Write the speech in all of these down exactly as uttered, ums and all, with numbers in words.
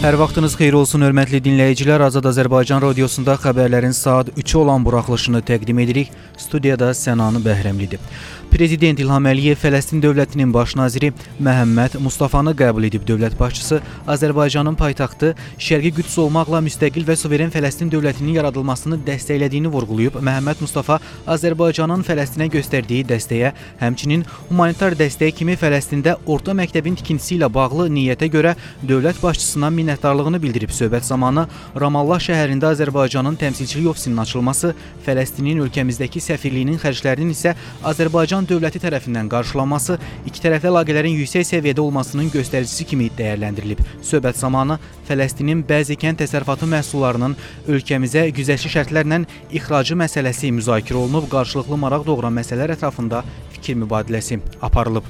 Hər vaxtınız xeyir olsun, hörmətli dinləyicilər. Azad Azərbaycan radiosunda xəbərlərin saat üçə olan buraxılışını təqdim edirik. Studiyada Sənan Bəhrəmlidir. Prezident İlham Əliyev Fələstin dövlətinin baş naziri Məhəmməd Mustafanı qəbul edib. Dövlət başçısı Azərbaycanın paytaxtı Şərqi Qüds olmaqla müstəqil və suveren Fələstin dövlətinin yaradılmasını dəstəklədiyini vurğulayıb. Məhəmməd Mustafa Azərbaycanın Fələstinə göstərdiyi dəstəyə, həmçinin humanitar dəstəyə kimi Fələstində orta məktəbin tikintisi ilə bağlı niyyətə görə dövlət başçısına minnətdarlığını bildirib. Söhbət zamanı Ramallah şəhərində Azərbaycanın təmsilçilik ofisinin açılması, Fələstinin ölkəmizdəki səfirliyinin xərclərinin isə Azərbaycan dövləti tərəfindən qarşılanması, iki tərəfli əlaqələrin yüksək səviyyədə olmasının göstəricisi kimi dəyərləndirilib. Söhbət zamanı Fələstinin bəzi kənd təsərrüfatı məhsullarının ölkəmizə güzəştli şərtlərlə ixracı məsələsi müzakirə olunub, qarşılıqlı maraq doğuran məsələlər ətrafında fikir mübadiləsi aparılıb.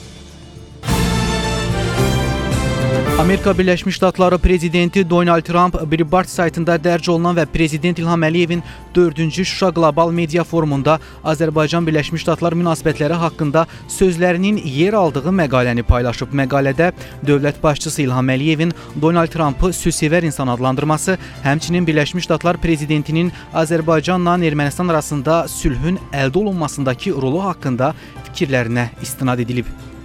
Amerika Birləşmiş Ştatları prezidenti Donald Trump Breitbart saytında dərc olunan və prezident İlham Əliyevin dördüncü Şuşa Qlobal Media Forumunda Azərbaycan Birləşmiş Ştatlar münasibətləri haqqında sözlərinin yer aldığı məqaləni paylaşıb. Məqalədə dövlət başçısı İlham Əliyevin Donald Trumpı sülhsevər insan adlandırması, həmçinin Birləşmiş Ştatlar prezidentinin Azərbaycanla Ermənistan arasında sülhün əldə olunmasındakı rolu haqqında fikirlərinə istinad edilib.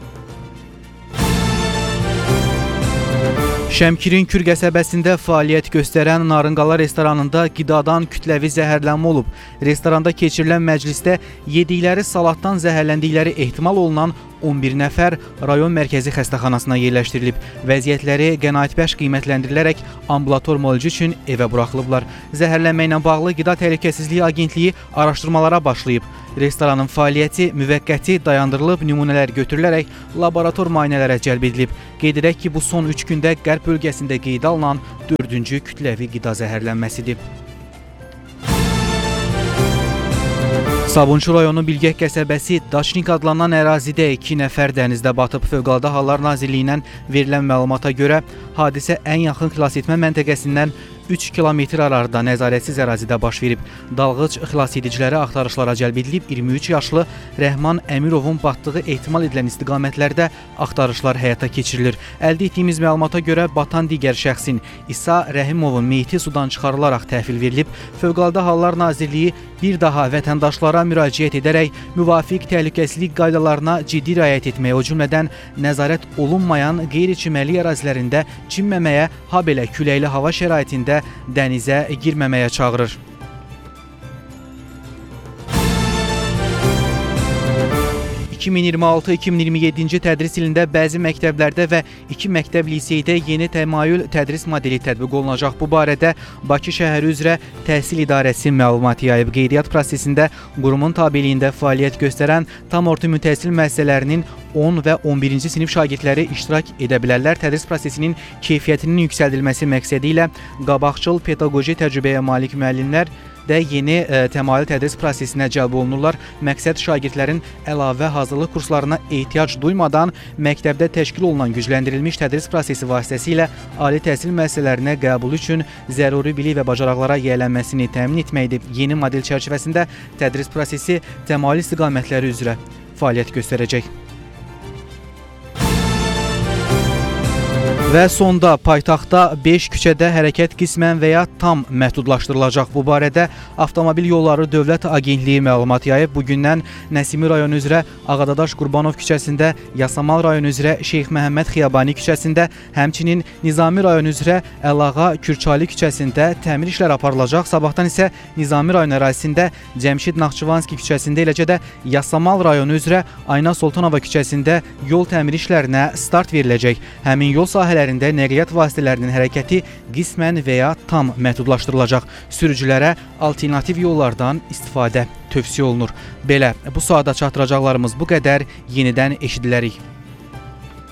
Şəmkirin Kür qəsəbəsində fəaliyyət göstərən Narınqala restoranında qidadan kütləvi zəhərlənmə olub. Restoranda keçirilən məclisdə yedikləri salatdan zəhərləndikləri ehtimal olunan on bir nəfər rayon mərkəzi xəstəxanasına yerləşdirilib. Vəziyyətləri qənaətbəxş qiymətləndirilərək ambulator müalicə üçün evə buraxılıblar. Zəhərlənmə ilə bağlı Qida Təhlükəsizliyi Agentliyi araşdırmalara başlayıb. Restoranın fəaliyyəti müvəqqəti dayandırılıb, nümunələr götürülərək laborator müayinələrə cəlb edilib. Qeyd edək ki, bu son üç gündə Qərb bölgəsində qeydə alınan dördüncü kütləvi qida zəhərlənməsidir. Sabunçu rayonu Bilgəh qəsəbəsi Daşnik adlanan ərazidə iki nəfər dənizdə batıb. Fövqəladə Hallar Nazirliyindən verilən məlumata görə hadisə ən yaxın xilasetmə məntəqəsindən üç kilometr ararda nəzarətsiz ərazidə baş verib. Dalğıc xilasediciləri axtarışlara cəlb edilib. iyirmi üç yaşlı Rəhman Əmirovun batdığı ehtimal edilən istiqamətlərdə axtarışlar həyata keçirilir. Əldə etdiyimiz məlumata görə batan digər şəxsin İsa Rəhimovun meyiti sudan çıxarılaraq təhvil verilib. Fövqəladə Hallar Nazirliyi bir daha vətəndaşlara müraciət edərək müvafiq təhlükəsizlik qaydalarına ciddi riayət etməyə, o cümlədən nəzarət olunmayan qeyri-çimərlik ərazilərində çimməməyə, habelə küləkli hava şəraitində dənizə girməməyə çağırır. iki min iyirmi altı iki min iyirmi yeddinci tədris ilində bəzi məktəblərdə və iki məktəb liseydə yeni təmayül tədris modeli tətbiq olunacaq. Bu barədə Bakı şəhəri üzrə Təhsil İdarəsi məlumat yayıb. Qeydiyyat prosesində qurumun tabeliyində fəaliyyət göstərən tam orta mütəhsil müəssisələrinin on və on birinci sinif şagirdləri iştirak edə bilərlər. Tədris prosesinin keyfiyyətinin yüksəldilməsi məqsədi ilə qabaqcıl pedaqoji təcrübəyə malik müəllimlər də yeni ə, təmayül tədris prosesinə cəlb olunurlar. Məqsəd şagirdlərin əlavə hazırlıq kurslarına ehtiyac duymadan məktəbdə təşkil olunan gücləndirilmiş tədris prosesi vasitəsilə ali təhsil müəssisələrinə qəbul üçün zəruri bilik və bacarıqlara yiyələnməsini təmin etməkdir. Yeni model çərçivəsində tədris prosesi təmayül istiqamətləri üzrə fəaliyyət göstərəcək. Və sonda paytaxtda beş küçədə hərəkət qismən və ya tam məhdudlaşdırılacaq. Bu barədə Avtomobil Yolları Dövlət Agentliyi məlumat yayıb. Bugündən Nəsimi rayonu üzrə Ağadadaş Qurbanov küçəsində, Yasamal rayonu üzrə Şeyx Məhəmməd Xiyabani küçəsində, həmçinin Nizami rayonu üzrə Əlağa Kürçali küçəsində təmir işləri aparılacaq. Sabahdan isə Nizami rayonu ərazisində Cəmşid Naxçıvanski küçəsində, eləcə də Yasamal rayonu üzrə Ayna Sultanova küçəsində yol təmir işlərinə start veriləcək. Həmin yol sahələri nəqliyyat vasitələrinin hərəkəti qismən və ya tam məhdudlaşdırılacaq. Sürücülərə alternativ yollardan istifadə tövsiyə olunur. Belə, bu saata çatdıracaqlarımız bu qədər. Yenidən eşidilərik.